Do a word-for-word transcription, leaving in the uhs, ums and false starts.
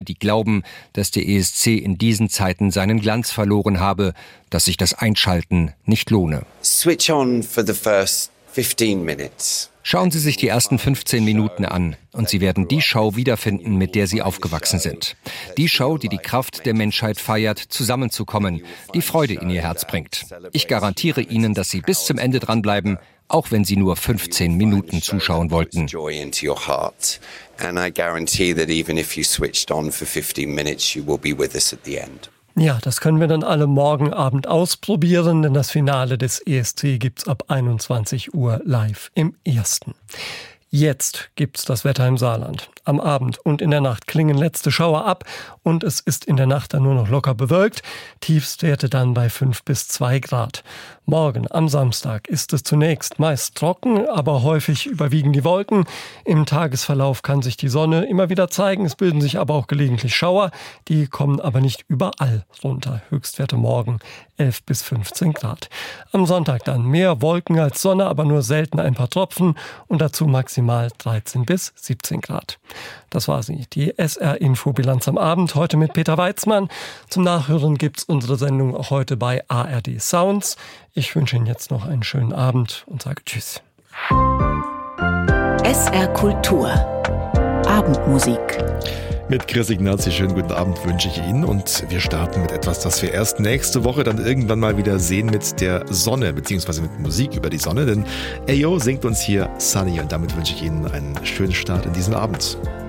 die glauben, dass der E S C in diesen Zeiten seinen Glanz verloren habe, dass sich das Einschalten nicht lohne. Switch on for the first fifteen minutes. Schauen Sie sich die ersten fünfzehn Minuten an und Sie werden die Schau wiederfinden, mit der Sie aufgewachsen sind. Die Schau, die die Kraft der Menschheit feiert, zusammenzukommen, die Freude in Ihr Herz bringt. Ich garantiere Ihnen, dass Sie bis zum Ende dranbleiben, auch wenn Sie nur fünfzehn Minuten zuschauen wollten. Ja, das können wir dann alle morgen Abend ausprobieren, denn das Finale des E S C gibt's ab einundzwanzig Uhr live im Ersten. Jetzt gibt's das Wetter im Saarland. Am Abend und in der Nacht klingen letzte Schauer ab und es ist in der Nacht dann nur noch locker bewölkt. Tiefstwerte dann bei fünf bis zwei Grad. Morgen am Samstag ist es zunächst meist trocken, aber häufig überwiegen die Wolken. Im Tagesverlauf kann sich die Sonne immer wieder zeigen. Es bilden sich aber auch gelegentlich Schauer. Die kommen aber nicht überall runter. Höchstwerte morgen elf bis fünfzehn Grad. Am Sonntag dann mehr Wolken als Sonne, aber nur selten ein paar Tropfen und dazu maximal dreizehn bis siebzehn Grad. Das war sie, die S R-Infobilanz am Abend, heute mit Peter Weitzmann. Zum Nachhören gibt's unsere Sendung auch heute bei A R D Sounds. Ich wünsche Ihnen jetzt noch einen schönen Abend und sage Tschüss. S R Kultur. Abendmusik. Mit Chris Ignazi, schönen guten Abend wünsche ich Ihnen und wir starten mit etwas, das wir erst nächste Woche dann irgendwann mal wieder sehen mit der Sonne, beziehungsweise mit Musik über die Sonne, denn Ayo singt uns hier Sunny und damit wünsche ich Ihnen einen schönen Start in diesen Abend.